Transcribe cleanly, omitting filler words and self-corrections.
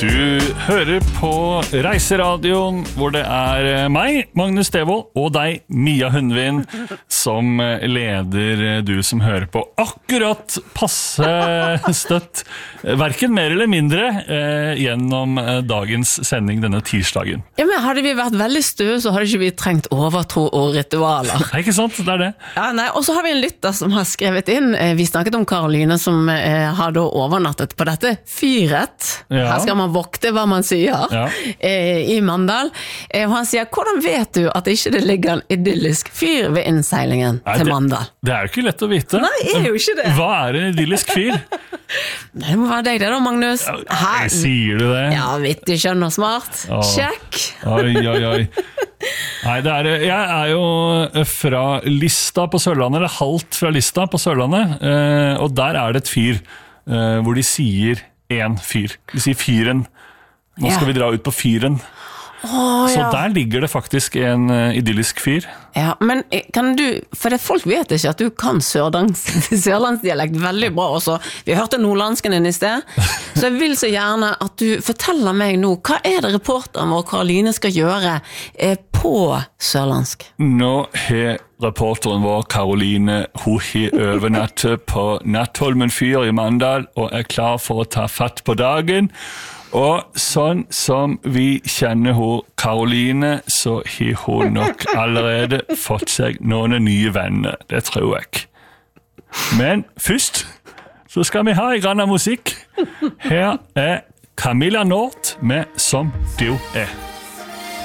Du hører på Reiseradioen, hvor det meg, Magnus Devold, og deg, Mia Hundvin, som leder du som hører på akkurat passe støtt, hverken mer eller mindre, gjennom dagens sending denne tirsdagen. Ja, men hadde vi vært veldig støve, så hadde ikke vi trengt overtro og ritualer. Nei, ikke sant? Det det. Ja, nei, og så har vi en lytter som har skrevet inn, vi snakket om Karoline som har da overnattet på dette fyret. Ja. Her skal man vokte hva man sier I Mandal. Og han sier, hvordan vet du at ikke det ligger en idyllisk fyr ved innseilingen til Mandal? Det jo ikke lett å vite. Nei, det jo ikke det. Hva en idyllisk fyr? Det må være deg det da, Magnus. Sier du det? Ja, vittig, skjønn og smart. Check. Oi. Nei, jeg jo fra Lista på Sørlandet, eller halvt fra Lista på Sørlandet, og der det et fyr, hvor de sier en fyr. De sier fyren. Nå skal vi dra ut på fyren. Så der ligger det faktisk en idyllisk fyr. Ja, men kan du, for folk vet ikke at du kan sørlandsdialekt veldig bra også. Vi hørte nordlandsken inn I sted, så jeg vil så gjerne at du forteller meg nå, hva det reporteren vår Karoline skal gjøre på sørlandsk? Nå har reporteren vår Karoline, hun har overnattet på Nattholmen fyr I Mandal, og klar for å ta fatt på dagen. Og sånn som vi kjenner hun Karoline, så har hun nok allerede fått seg noen nye venner, det tror jeg. Men først så skal vi ha en grann av musikk. Her Camilla North med Som du